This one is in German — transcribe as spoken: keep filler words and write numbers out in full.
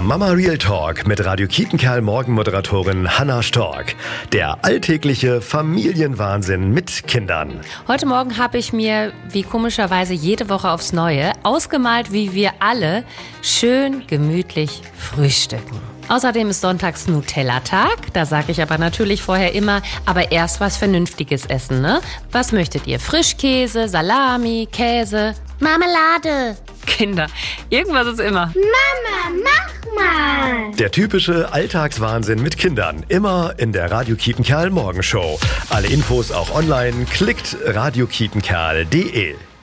Mama Real Talk mit Radio Kietenkerl Morgenmoderatorin Hannah Stork. Der alltägliche Familienwahnsinn mit Kindern. Heute Morgen habe ich mir, wie komischerweise jede Woche aufs Neue, ausgemalt, wie wir alle schön gemütlich frühstücken. Außerdem ist sonntags Nutella-Tag. Da sage ich aber natürlich vorher immer, aber erst was Vernünftiges essen, ne? Was möchtet ihr? Frischkäse, Salami, Käse? Marmelade. Kinder, irgendwas ist immer. Mama, mach mal. Der typische Alltagswahnsinn mit Kindern. Immer in der Radio Kietenkerl Morgenshow. Alle Infos auch online. Klickt radio kietenkerl punkt de.